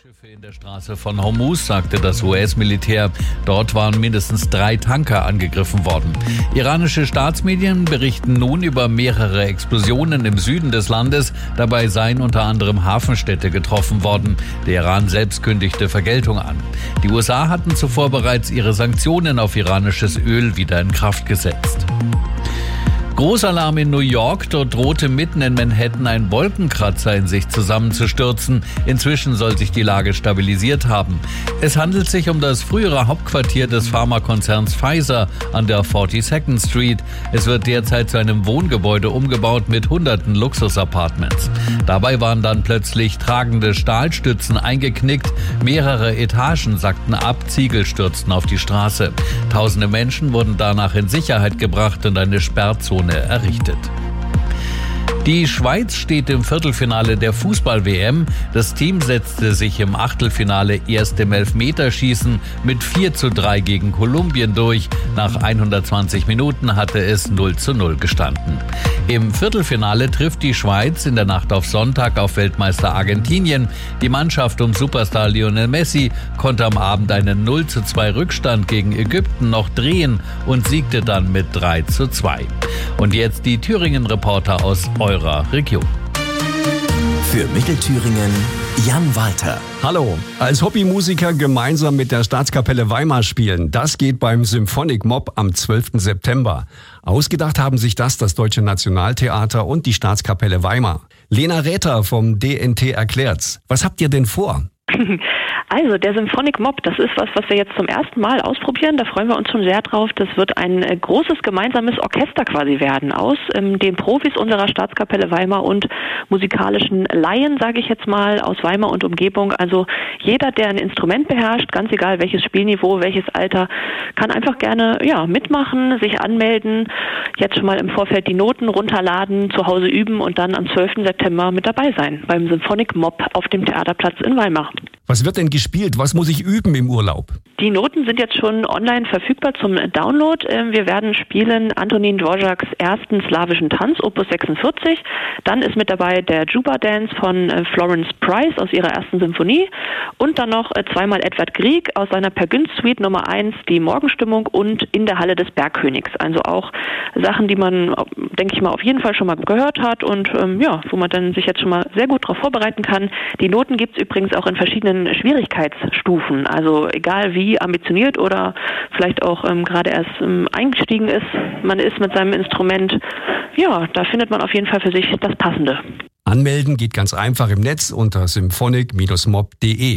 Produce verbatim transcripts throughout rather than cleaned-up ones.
Schiffe in der Straße von Hormuz, sagte das U S-Militär. Dort waren mindestens drei Tanker angegriffen worden. Iranische Staatsmedien berichten nun über mehrere Explosionen im Süden des Landes. Dabei seien unter anderem Hafenstädte getroffen worden. Der Iran selbst kündigte Vergeltung an. Die U S A hatten zuvor bereits ihre Sanktionen auf iranisches Öl wieder in Kraft gesetzt. Großalarm in New York, dort drohte mitten in Manhattan ein Wolkenkratzer in sich zusammenzustürzen. Inzwischen soll sich die Lage stabilisiert haben. Es handelt sich um das frühere Hauptquartier des Pharmakonzerns Pfizer an der forty-second Street. Es wird derzeit zu einem Wohngebäude umgebaut mit hunderten Luxusapartments. Dabei waren dann plötzlich tragende Stahlstützen eingeknickt. Mehrere Etagen sackten ab, Ziegel stürzten auf die Straße. Tausende Menschen wurden danach in Sicherheit gebracht und eine Sperrzone errichtet. Die Schweiz steht im Viertelfinale der Fußball-W M. Das Team setzte sich im Achtelfinale erst im Elfmeterschießen mit vier zu drei gegen Kolumbien durch. Nach hundertzwanzig Minuten hatte es null zu null gestanden. Im Viertelfinale trifft die Schweiz in der Nacht auf Sonntag auf Weltmeister Argentinien. Die Mannschaft um Superstar Lionel Messi konnte am Abend einen null zu zwei Rückstand gegen Ägypten noch drehen und siegte dann mit drei zu zwei. Und jetzt die Thüringen-Reporter aus eurer Region. Für Mittelthüringen Jan Walter. Hallo, als Hobbymusiker gemeinsam mit der Staatskapelle Weimar spielen, das geht beim Symphonic Mob am zwölften September. Ausgedacht haben sich das das Deutsche Nationaltheater und die Staatskapelle Weimar. Lena Räther vom D N T erklärt's. Was habt ihr denn vor? Also der Symphonic Mob, das ist was, was wir jetzt zum ersten Mal ausprobieren. Da freuen wir uns schon sehr drauf. Das wird ein äh, großes gemeinsames Orchester quasi werden aus ähm, den Profis unserer Staatskapelle Weimar und musikalischen Laien, sage ich jetzt mal, aus Weimar und Umgebung. Also jeder, der ein Instrument beherrscht, ganz egal welches Spielniveau, welches Alter, kann einfach gerne ja mitmachen, sich anmelden, jetzt schon mal im Vorfeld die Noten runterladen, zu Hause üben und dann am zwölften September mit dabei sein beim Symphonic Mob auf dem Theaterplatz in Weimar. Was wird denn gespielt? Was muss ich üben im Urlaub? Die Noten sind jetzt schon online verfügbar zum Download. Wir werden spielen Antonin Dvořáks ersten slawischen Tanz, Opus sechsundvierzig. Dann ist mit dabei der Juba Dance von Florence Price aus ihrer ersten Symphonie. Und dann noch zweimal Edvard Grieg aus seiner Per Gynt Suite Nummer eins, die Morgenstimmung und in der Halle des Bergkönigs. Also auch Sachen, die man, denke ich mal, auf jeden Fall schon mal gehört hat und ähm, ja, wo man dann sich jetzt schon mal sehr gut darauf vorbereiten kann. Die Noten gibt es übrigens auch in verschiedenen Schwierigkeitsstufen. Also egal wie ambitioniert oder vielleicht auch ähm, gerade erst ähm, eingestiegen ist, man ist mit seinem Instrument, ja, da findet man auf jeden Fall für sich das Passende. Anmelden geht ganz einfach im Netz unter symphonic Bindestrich mob punkt de.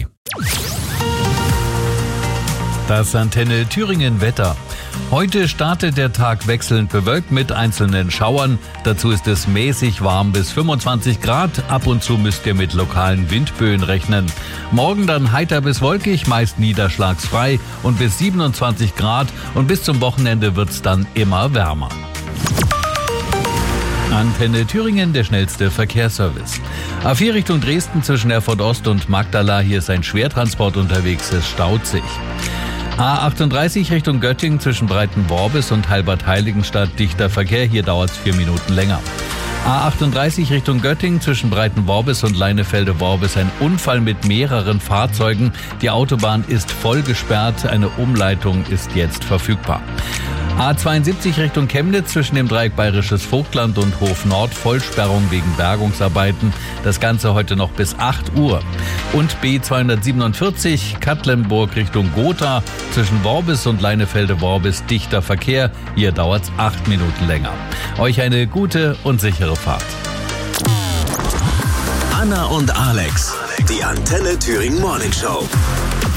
Das Antenne Thüringen Wetter. Heute startet der Tag wechselnd bewölkt mit einzelnen Schauern. Dazu ist es mäßig warm bis fünfundzwanzig Grad. Ab und zu müsst ihr mit lokalen Windböen rechnen. Morgen dann heiter bis wolkig, meist niederschlagsfrei und bis siebenundzwanzig Grad. Und bis zum Wochenende wird's dann immer wärmer. Antenne Thüringen, der schnellste Verkehrsservice. A vier Richtung Dresden zwischen Erfurt Ost und Magdala. Hier ist ein Schwertransport unterwegs, es staut sich. A achtunddreißig Richtung Göttingen zwischen Breitenworbis und Halbert-Heiligenstadt. Dichter Verkehr, hier dauert es vier Minuten länger. A achtunddreißig Richtung Göttingen zwischen Breitenworbis und Leinefelde-Worbis. Ein Unfall mit mehreren Fahrzeugen. Die Autobahn ist voll gesperrt. Eine Umleitung ist jetzt verfügbar. A zweiundsiebzig Richtung Chemnitz zwischen dem Dreieck Bayerisches Vogtland und Hof Nord. Vollsperrung wegen Bergungsarbeiten. Das Ganze heute noch bis acht Uhr. Und B zweihundertsiebenundvierzig Katlenburg Richtung Gotha zwischen Worbis und Leinefelde-Worbis. Dichter Verkehr. Hier dauert es acht Minuten länger. Euch eine gute und sichere Fahrt. Anna und Alex, die Antenne Thüringen Morning Show.